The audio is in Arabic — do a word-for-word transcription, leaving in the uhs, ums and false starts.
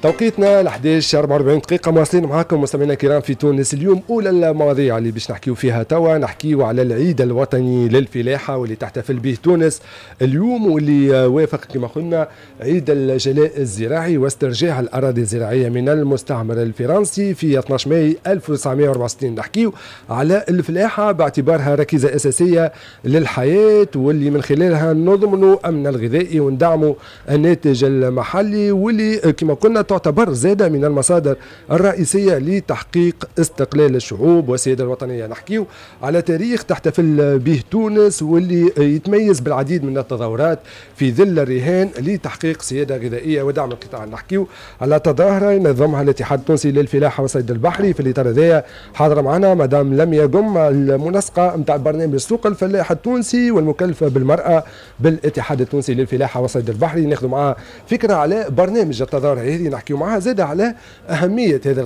توقيتنا ل احد عشر أربعة وأربعين دقيقة مواصلين معاكم مستمعينا الكرام في تونس. اليوم أولى المواضيع اللي باش نحكيو فيها توا، نحكيو على العيد الوطني للفلاحة واللي تحتفل به تونس اليوم، واللي وافق كما قلنا عيد الجلاء الزراعي واسترجاع الأراضي الزراعية من المستعمر الفرنسي في اثني عشر ماي ألف وتسعمائة وأربعة وستين. نحكيو على الفلاحة باعتبارها ركيزة أساسية للحياة، واللي من خلالها نضمنوا أمن الغذائي وندعموا الناتج المحلي، واللي كما قلنا تعتبر زادة من المصادر الرئيسية لتحقيق استقلال الشعوب والسيادة الوطنية. نحكيو على تاريخ تحتفل به تونس واللي يتميز بالعديد من التظاهرات في ظل الرهان لتحقيق سيادة غذائية ودعم القطاع. نحكيو على تظاهرة ينظمها الاتحاد التونسي للفلاحة والصيد البحري. في الإطار هذايا حاضرة معنا مدام لميا قم، المنسقة نتاع برنامج سوق الفلاح التونسي والمكلفة بالمرأة بالاتحاد التونسي للفلاحة والصيد البحري. ناخذ معها فكرة على برنامج التظاهرة هذه، نحكيو معها زاد على أهمية هذا